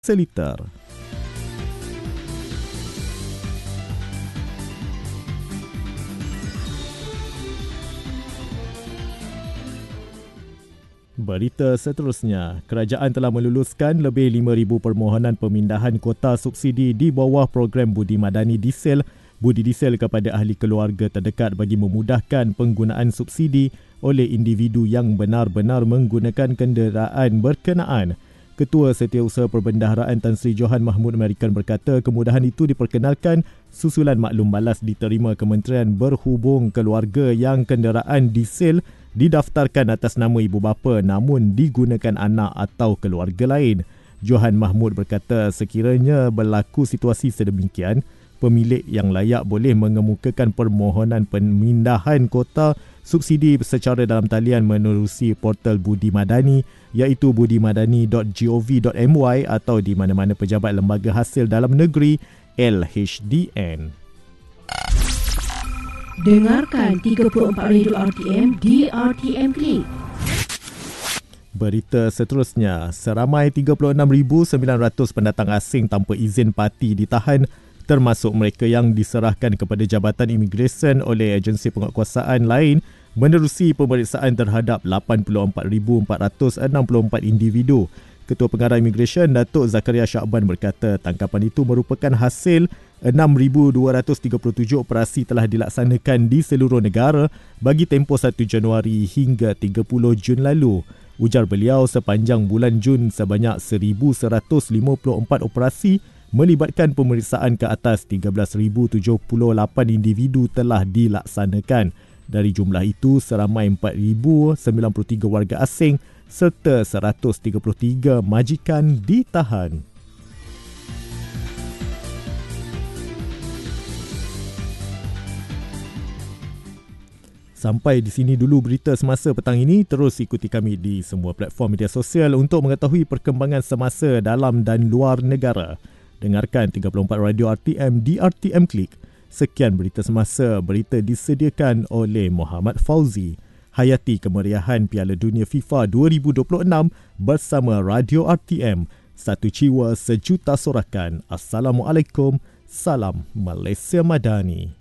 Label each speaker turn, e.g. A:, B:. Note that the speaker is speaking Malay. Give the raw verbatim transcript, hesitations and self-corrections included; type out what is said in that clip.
A: seliter. Berita seterusnya, kerajaan telah meluluskan lebih lima ribu permohonan pemindahan kota subsidi di bawah program Budi Madani Diesel Budi Diesel kepada ahli keluarga terdekat bagi memudahkan penggunaan subsidi oleh individu yang benar-benar menggunakan kenderaan berkenaan. Ketua Setiausaha Perbendaharaan Tan Sri Johan Mahmud American berkata kemudahan itu diperkenalkan susulan maklum balas diterima Kementerian Berhubung Keluarga yang kenderaan diesel didaftarkan atas nama ibu bapa namun digunakan anak atau keluarga lain. Johan Mahmud berkata sekiranya berlaku situasi sedemikian, pemilik yang layak boleh mengemukakan permohonan pemindahan kota subsidi secara dalam talian menerusi portal Budi Madani iaitu budimadani dot gov dot my atau di mana-mana pejabat lembaga hasil dalam negeri L H D N.
B: Dengarkan tiga puluh empat Radio R T M di R T M Klik.
A: Berita seterusnya, seramai tiga puluh enam ribu sembilan ratus pendatang asing tanpa izin parti ditahan termasuk mereka yang diserahkan kepada Jabatan Imigresen oleh agensi penguatkuasaan lain menerusi pemeriksaan terhadap lapan puluh empat ribu empat ratus enam puluh empat individu. Ketua Pengarah Imigresen Datuk Zakaria Syakban berkata tangkapan itu merupakan hasil enam ribu dua ratus tiga puluh tujuh operasi telah dilaksanakan di seluruh negara bagi tempoh satu Januari hingga tiga puluh Jun lalu. Ujar beliau sepanjang bulan Jun sebanyak seribu seratus lima puluh empat operasi melibatkan pemeriksaan ke atas tiga belas ribu tujuh puluh lapan individu telah dilaksanakan. Dari jumlah itu, seramai empat ribu sembilan puluh tiga warga asing serta seratus tiga puluh tiga majikan ditahan. Sampai di sini dulu berita semasa petang ini. Terus ikuti kami di semua platform media sosial untuk mengetahui perkembangan semasa dalam dan luar negara. Dengarkan tiga puluh empat Radio R T M di R T M Klik. Sekian berita semasa, berita disediakan oleh Muhammad Fauzi. Hayati kemeriahan Piala Dunia FIFA dua ribu dua puluh enam bersama Radio R T M. Satu jiwa sejuta sorakan. Assalamualaikum. Salam Malaysia Madani.